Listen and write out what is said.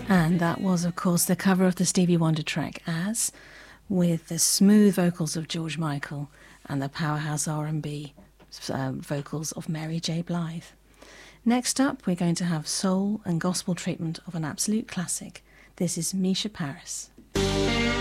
And that was, of course, the cover of the Stevie Wonder track As, with the smooth vocals of George Michael and the powerhouse R&B vocals of Mary J. Blige. Next up, we're going to have soul and gospel treatment of an absolute classic. This is Misha Paris.